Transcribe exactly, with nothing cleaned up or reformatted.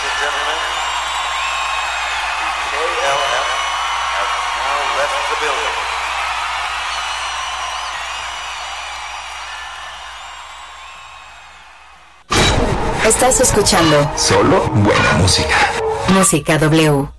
and gentlemen, the K L M has now left the building. Estás escuchando solo buena música. Música W.